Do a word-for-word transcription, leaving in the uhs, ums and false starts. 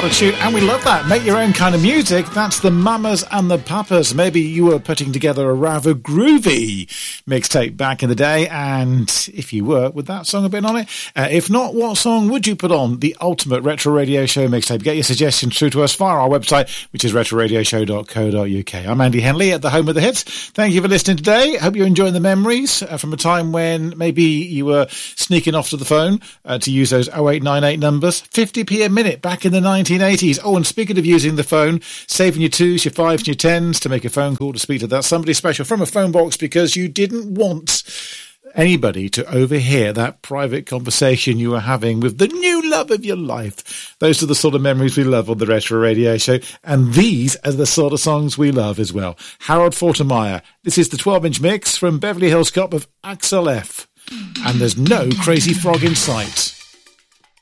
What a tune. And we love that. Make your own kind of music. That's the Mamas and the Papas. Maybe you were putting together a rather groovy mixtape back in the day. And if you were, would that song have been on it? Uh, if not, what song would you put on the ultimate Retro Radio Show mixtape? Get your suggestions through to us via our website, which is retro radio show dot co dot uk. I'm Andy Henley at the home of the hits. Thank you for listening today. Hope you're enjoying the memories uh, from a time when maybe you were sneaking off to the phone uh, to use those oh eight nine eight numbers. fifty p a minute back in the nineteen eighties. Oh, and speaking of using the phone, saving your twos, your fives, and your tens to make a phone call to speak to that somebody special from a phone box because you didn't want anybody to overhear that private conversation you were having with the new love of your life. Those are the sort of memories we love on the Retro Radio Show, and these are the sort of songs we love as well. Harold Faltermeyer. This is the twelve inch mix from Beverly Hills Cop of Axel F. And there's no Crazy Frog in sight.